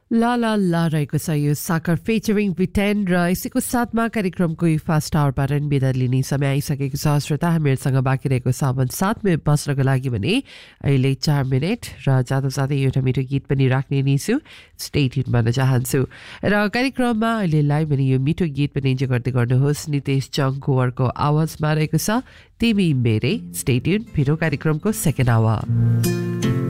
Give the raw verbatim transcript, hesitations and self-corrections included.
ला ला ला रहेको छ यो साकर फिचरिङ बिटेन र यसैको साथमा कार्यक्रमको यो फर्स्ट आवरबाट बिदा लिने समय आइसकेको छ। श्रोता हामीहरूसँग बाँकी रहेको छ अब सात मिनट बस्नको लागि भने अहिले चार मिनट र जाँदा जाँदै एउटा मिठो गीत पनि राख्ने नै छु। स्टे ट्युन भन्न चाहन्छु र कार्यक्रममा अहिले लाइभ भने यो मिठो गीत पनि इन्जोय गर्दै गर्नुहोस्। नितेश चङकोवरको आवाजमा रहेको छ तिमी मेरै। स्टे ट्युन फिरो कार्यक्रमको सेकेन्ड आवर।